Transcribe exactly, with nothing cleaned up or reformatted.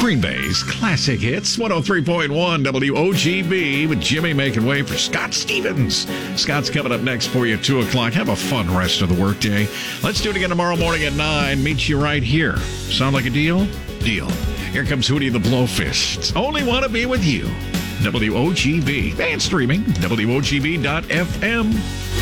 Green Bay's classic hits, one oh three point one W O G B, with Jimmy making way for Scott Stevens. Scott's coming up next for you at two o'clock. Have a fun rest of the workday. Let's do it again tomorrow morning at nine. Meet you right here. Sound like a deal? Deal. Here comes Hootie the Blowfist. Only want to be with you. W O G B. And streaming, W O G B dot F M.